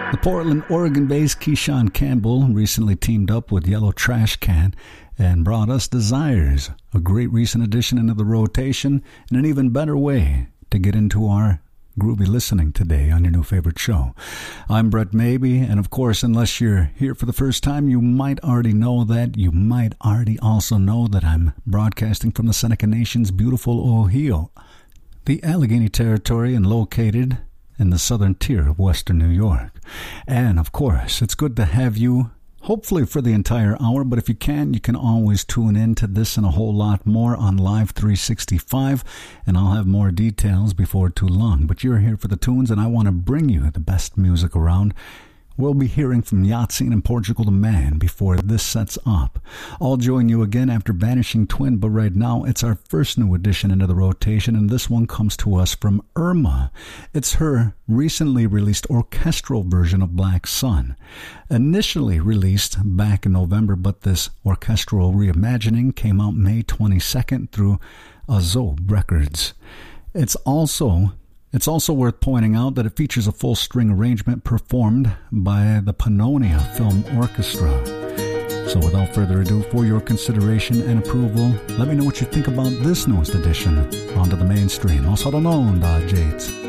The Portland, Oregon-based Keyshawn Campbell recently teamed up with Yellow Trash Can and brought us Desires, a great recent addition into the rotation and an even better way to get into our groovy listening today on your new favorite show. I'm Brett Maybe, and of course, unless you're here for the first time, you might already know that. You might already also know that I'm broadcasting from the Seneca Nation's beautiful Ohio, the Allegheny Territory, and located in the southern tier of western New York. And of course, it's good to have you, hopefully for the entire hour, but if you can always tune in to this and a whole lot more on Live 365, and I'll have more details before too long. But you're here for the tunes, and I want to bring you the best music around. We'll be hearing from Yatsine and Portugal the Man before this sets up. I'll join you again after Vanishing Twin, but right now it's our first new addition into the rotation, and this one comes to us from Irma. It's her recently released orchestral version of Black Sun. Initially released back in November, but this orchestral reimagining came out May 22nd through Azob Records. It's also worth pointing out that it features a full string arrangement performed by the Pannonia Film Orchestra. So without further ado, for your consideration and approval, let me know what you think about this newest addition onto the mainstream. Also known as Jades.